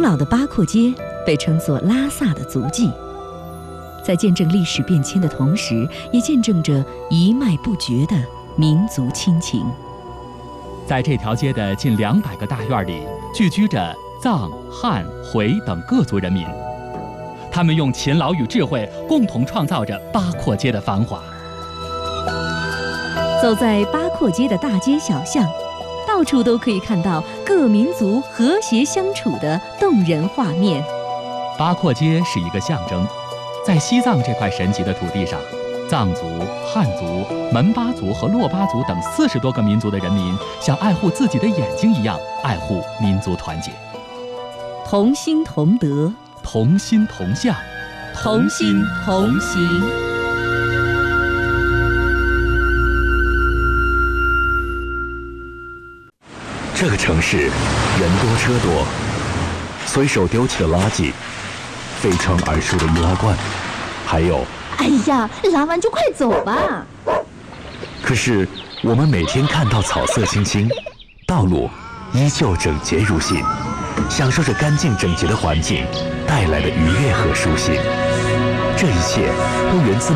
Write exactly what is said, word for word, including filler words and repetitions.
老的八廓街被称作拉萨的足迹，在见证历史变迁的同时，也见证着一脉不绝的民族亲情。 在这条街的近两百个大院里，聚居着藏、汉、回等各族人民，他们用勤劳与智慧共同创造着八廓街的繁华。 走在八廓街的大街小巷，到处都可以看到各民族和谐相处的动人画面。 八廓街是一个象征，在西藏这块神奇的土地上，藏族、汉族、门巴族和珞巴族等四十多个民族的人民，像爱护自己的眼睛一样爱护民族团结， 同心同德， 同心同向， 同心同行。 这个城市人多车多，随手丢弃的垃圾，飞窗而出的易拉罐，还有…… 哎呀，拉完就快走吧。 可是我们每天看到草色青青，道路依旧整洁如新，享受着干净整洁的环境带来的愉悦和舒心。这一切都源自